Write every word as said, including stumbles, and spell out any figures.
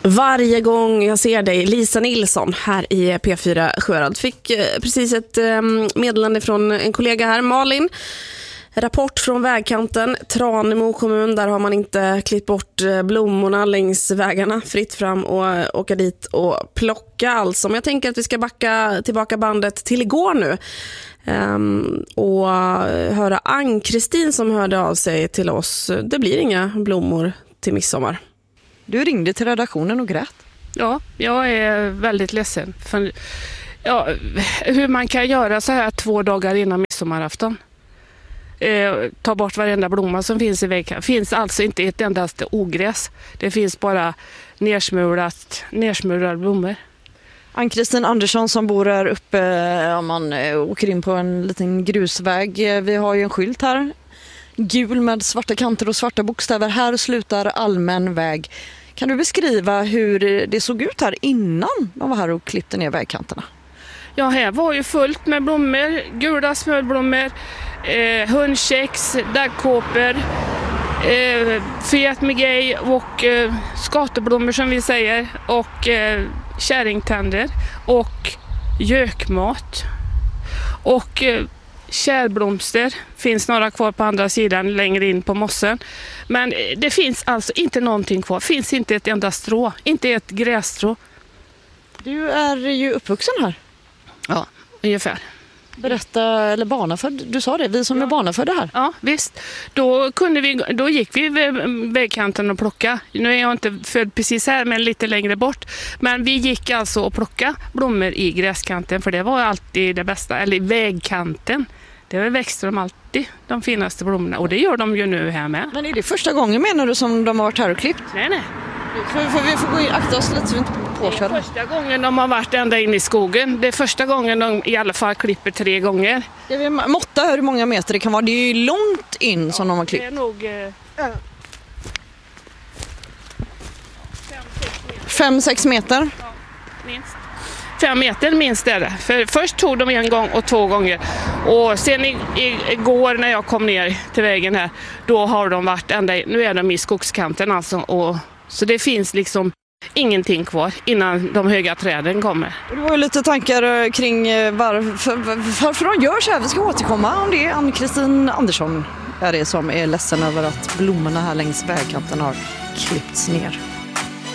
Varje gång jag ser dig, Lisa Nilsson, här i P fyra Sjuhärad. Fick precis ett meddelande från en kollega här, Malin. Rapport från vägkanten, Tranemo kommun, där har man inte klippt bort blommorna längs vägarna. Fritt fram och åka dit och plocka alltså. Men jag tänker att vi ska backa tillbaka bandet till igår nu. Um, och höra Ann-Kristin som hörde av sig till oss. Det blir inga blommor till midsommar. Du ringde till redaktionen och grät. Ja, jag är väldigt ledsen. För, ja, hur man kan göra så här två dagar innan midsommarafton. Eh, ta bort varenda blomma som finns i väggen. Finns alltså inte ett endaste ogräs. Det finns bara nersmulat, nersmulade blommor. Ann-Kristin Andersson som bor här uppe, om man åker in på en liten grusväg. Vi har ju en skylt här. Gul med svarta kanter och svarta bokstäver. Här slutar allmän väg. Kan du beskriva hur det såg ut här innan de var här och klippte ner vägkanterna? Ja, här var ju fullt med blommor. Gula smörblommer, eh, hundkex, daggkåpor, eh, Fiat Migay och eh, skateblommor som vi säger. Och eh, kärringtänder och gökmat. Och eh, kärblomster finns några kvar på andra sidan längre in på mossen. Men det finns alltså inte någonting kvar. Finns inte ett enda strå. Inte ett grässtrå. Du är ju uppvuxen här. Ja, ungefär. Berätta, eller barnafödd. Du sa det, vi som är barnafödda här. Ja, visst. Då, kunde vi, då gick vi vid vägkanten och plocka. Nu är jag inte född precis här, men lite längre bort. Men vi gick alltså och plocka blommor i gräskanten, för det var alltid det bästa. Eller i vägkanten. Det växte de alltid, de finaste blommorna. Och det gör de ju nu här med. Men är det första gången menar du som de har varit här och klippt? Nej, nej. För, för vi får gå in, akta oss lite så vi inte påkör. Det är första gången de har varit ända in i skogen. Det är första gången de i alla fall klipper tre gånger. Jag vill måtta hur många meter det kan vara. Det är ju långt in som ja, de har klippt. Det är nog... Eh, ja. Fem, sex meter? Ja, minst. Fem meter minst är det. För först tog de en gång och två gånger. Och sen i, i, igår när jag kom ner till vägen här, då har de varit ända... Nu är de i skogskanten alltså. Och, så det finns liksom ingenting kvar innan de höga träden kommer. Det var ju lite tankar kring varför, varför de gör så här. Vi ska återkomma om det. Ann-Kristin Andersson är det som är ledsen över att blommorna här längs vägkanten har klippts ner.